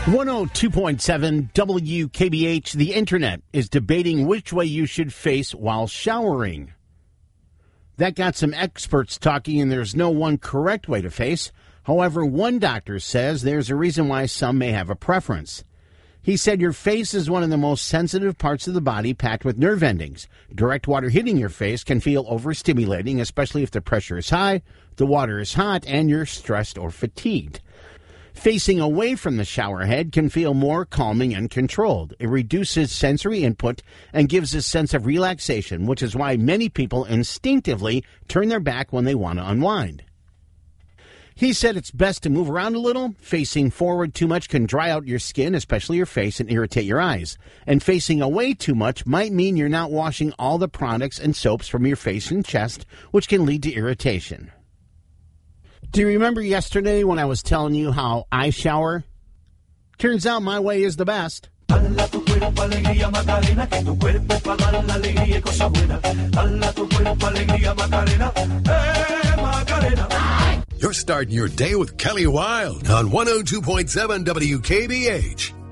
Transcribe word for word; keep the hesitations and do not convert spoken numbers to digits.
one oh two point seven W K B H, the internet is debating which way you should face while showering. That got some experts talking, and there's no one correct way to face. However, one doctor says there's a reason why some may have a preference. He said your face is one of the most sensitive parts of the body, packed with nerve endings. Direct water hitting your face can feel overstimulating, especially if the pressure is high, the water is hot, and you're stressed or fatigued. Facing away from the shower head can feel more calming and controlled. It reduces sensory input and gives a sense of relaxation, which is why many people instinctively turn their back when they want to unwind. He said it's best to move around a little. Facing forward too much can dry out your skin, especially your face, and irritate your eyes. And facing away too much might mean you're not washing all the products and soaps from your face and chest, which can lead to irritation. Do you remember yesterday when I was telling you how I shower? Turns out my way is the best. You're starting your day with Kelly Wilde on one oh two point seven W K B H.